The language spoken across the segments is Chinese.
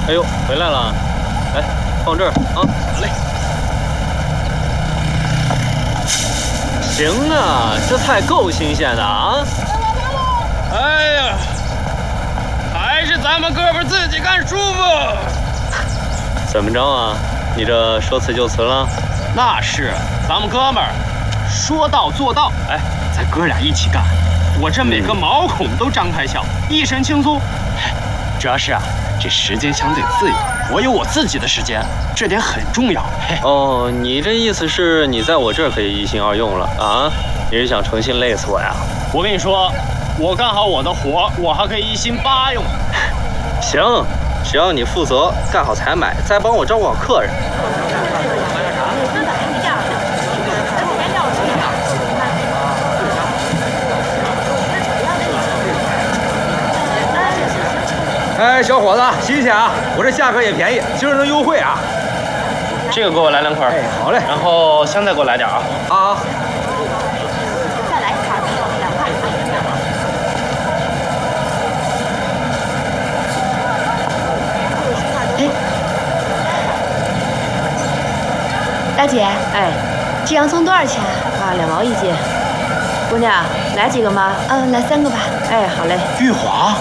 哎呦，回来了，来放这儿啊。好嘞。行啊，这菜够新鲜的啊。 哎呀，还是咱们哥们自己干舒服。 怎么着啊？你这说辞就辞了？ 那是，咱们哥们儿说到做到。哎，咱哥俩一起干，我这每个毛孔都张开笑，一身轻松。主要是啊，这时间相对自由，我有我自己的时间，这点很重要。 哦，你这意思是你在我这儿可以一心二用了啊？你是想诚心累死我呀？ 我跟你说，我干好我的活，我还可以一心八用。 行，只要你负责干好采买，再帮我照顾好客人。 哎，小伙子，新鲜啊！我这价格也便宜，今儿能优惠啊！ 这个给我来2块。 哎，好嘞。 然后香菜给我来点啊。 啊。 再来一盘2块。哎，大姐， 哎， 这洋葱多少钱啊？2毛1斤。姑娘，来几个吗？ 来3个吧。 哎，好嘞。 玉华。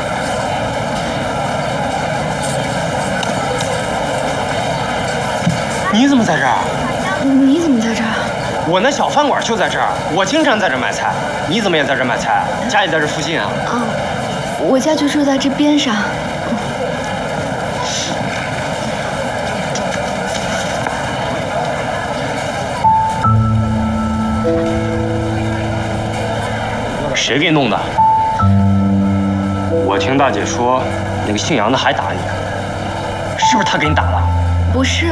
你怎么在这儿？ 你怎么在这儿？ 我那小饭馆就在这儿，我经常在这儿买菜。你怎么也在这儿买菜？家也在这附近啊？ 我家就住在这边上。 谁给弄的？我听大姐说，那个姓杨的还打你，是不是他给你打了？ 不是。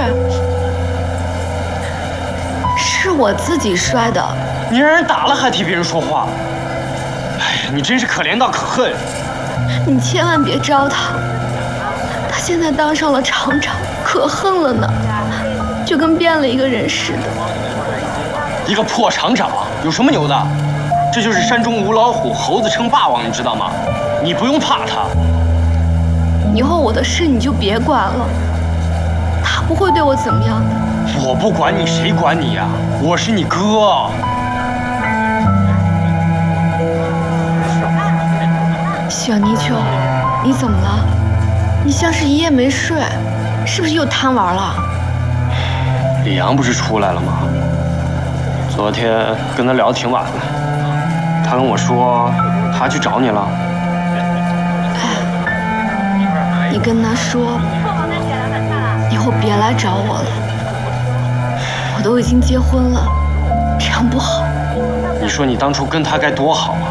是我自己摔的。 你让人打了还替别人说话，哎呀，你真是可怜到可恨。 你千万别招他，他现在当上了厂长，可恨了呢，就跟变了一个人似的。 一个破厂长有什么牛的？这就是山中无老虎，猴子称霸王，你知道吗？你不用怕他。 以后我的事你就别管了，他不会对我怎么样的。 我不管你，谁管你呀？我是你哥。 小泥鳅，你怎么了？你像是一夜没睡，是不是又贪玩了？ 李阳不是出来了吗？昨天跟他聊得挺晚的，他跟我说他去找你了。 哎，你跟他说，以后别来找我了。我都已经结婚了，这样不好。 你说你当初跟他该多好啊！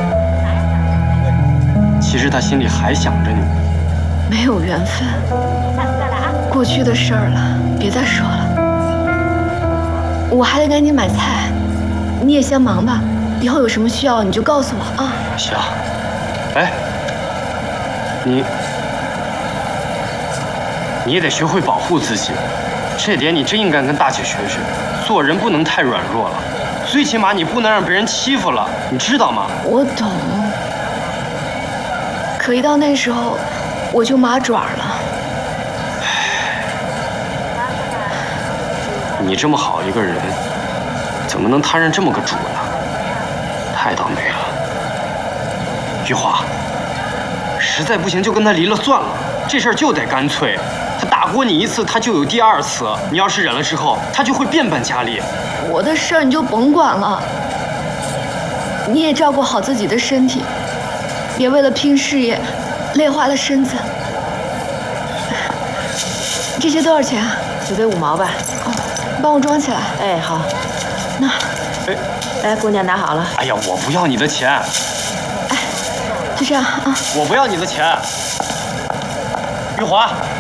其实他心里还想着你。 没有缘分，过去的事儿了，别再说了。我还得赶紧买菜，你也先忙吧。以后有什么需要你就告诉我啊。 行。哎，你也得学会保护自己。这点你真应该跟大姐学学，做人不能太软弱了，最起码你不能让别人欺负了，你知道吗？ 我懂，可一到那时候，我就麻爪了。 你这么好一个人，怎么能摊上这么个主呢？太倒霉了。玉华，实在不行就跟他离了算了，这事儿就得干脆。他打过你一次，他就有第2次。你要是忍了之后，他就会变本加厉。 我的事儿你就甭管了，你也照顾好自己的身体，别为了拼事业累坏了身子。这些多少钱啊？ 就给5毛吧。 哦，帮我装起来。 哎，好。 那， 哎，姑娘拿好了。 哎呀，我不要你的钱。 哎，就这样啊。 我不要你的钱。玉华，